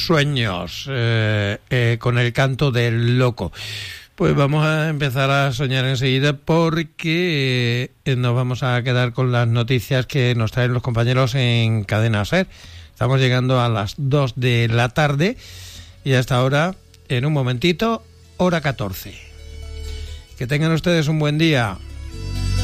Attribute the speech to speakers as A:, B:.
A: sueños con el canto del loco. Pues vamos a empezar a soñar enseguida porque nos vamos a quedar con las noticias que nos traen los compañeros en Cadena SER. Estamos llegando a las 2 de la tarde y hasta ahora, en un momentito, hora 14. Que tengan ustedes un buen día.